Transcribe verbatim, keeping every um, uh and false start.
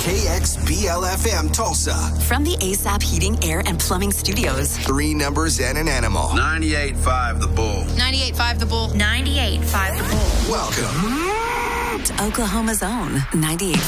K X B L F M Tulsa. From the A S A P Heating, Air, and Plumbing Studios. Three numbers and an animal. ninety-eight point five The Bull. ninety-eight point five The Bull. ninety-eight point five The Bull. Welcome to Oklahoma's own ninety-eight point five.